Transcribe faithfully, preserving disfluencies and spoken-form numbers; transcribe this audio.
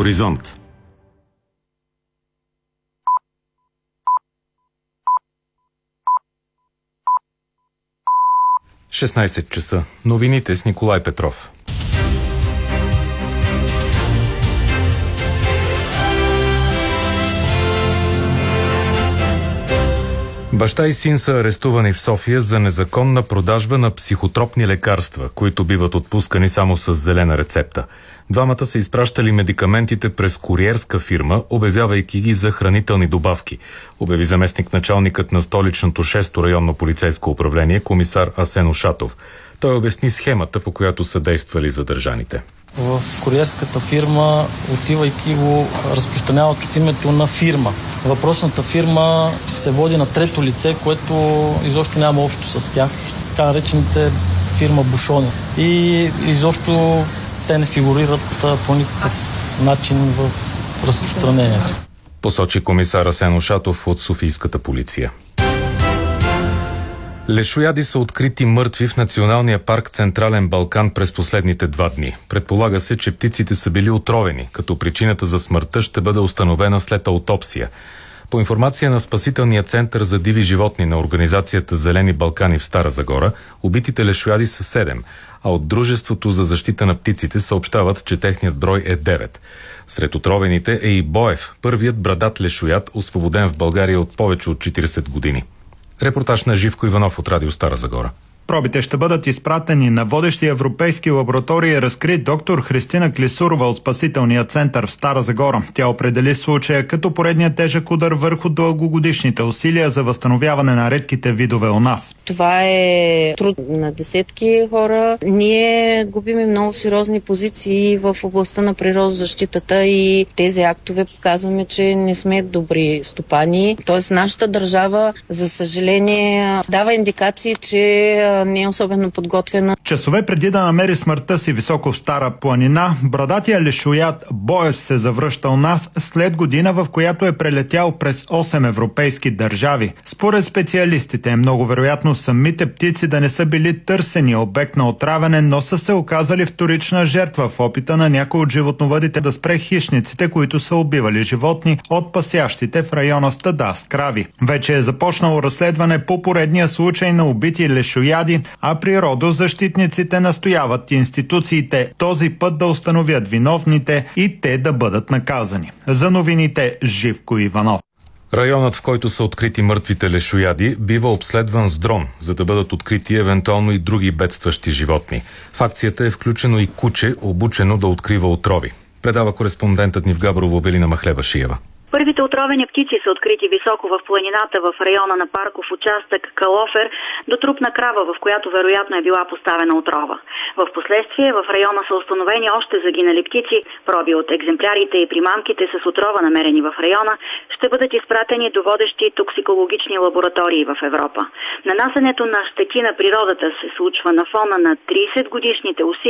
Хоризонт. шестнайсет часа. Новините с Николай Петров. Баща и син са арестувани в София за незаконна продажба на психотропни лекарства, които биват отпускани само с зелена рецепта. Двамата са изпращали медикаментите през куриерска фирма, обявявайки ги за хранителни добавки, обяви заместник-началникът на столичното шесто районно полицейско управление комисар Асен Ушатов. Той обясни схемата, по която са действали задържаните. В куриерската фирма, отивайки го, разпространяват от името на фирма. Въпросната фирма се води на трето лице, което изобщо няма общо с тях. Така наречените фирма Бушони. И изобщо те не фигурират по никакъв начин в разпространението. Посочи комисар Асен Ушатов от Софийската полиция. Лешояди са открити мъртви в Националния парк Централен Балкан през последните два дни. Предполага се, че птиците са били отровени, като причината за смъртта ще бъде установена след аутопсия. По информация на Спасителния център за диви животни на организацията Зелени Балкани в Стара Загора, убитите лешояди са седем, а от Дружеството за защита на птиците съобщават, че техният брой е девет. Сред отровените е и Боев, първият брадат лешояд, освободен в България от повече от четирийсет години. Репортаж на Живко Иванов от Радио Стара Загора. Пробите ще бъдат изпратени на водещи европейски лаборатории, разкри доктор Христина Клисурова от Спасителния център в Стара Загора. Тя определи случая като поредния тежък удар върху дългогодишните усилия за възстановяване на редките видове у нас. Това е труд на десетки хора. Ние губим много сериозни позиции в областта на природозащитата и тези актове показваме, че не сме добри стопани. Тоест нашата държава, за съжаление, дава индикации, че не е особено подготвена. Часове преди да намери смъртта си високо в Стара планина, брадатия лешояд Боев се завръща у нас след година, в която е прелетял през осем европейски държави. Според специалистите е много вероятно самите птици да не са били търсени обект на отравяне, но са се оказали вторична жертва в опита на някой от животновъдите да спре хищниците, които са убивали животни от пасящите в района стада с крави. Вече е започнало разследване по поредния случай на убити лешояди, а природозащитниците настояват институциите този път да установят виновните и те да бъдат наказани. За новините Живко Иванов. Районът, в който са открити мъртвите лешояди, бива обследван с дрон, за да бъдат открити евентуално и други бедстващи животни. В акцията е включено и куче, обучено да открива отрови. Предава кореспондентът ни в Габрово Велина Махлебашиева. Първите отровени птици са открити високо в планината в района на парков участък Калофер до трупна крава, в която вероятно е била поставена отрова. В последствие в района са установени още загинали птици. Проби от екземплярите и примамките с отрова, намерени в района, ще бъдат изпратени до водещи токсикологични лаборатории в Европа. Нанасянето на щети на природата се случва на фона на трийсет годишните усилия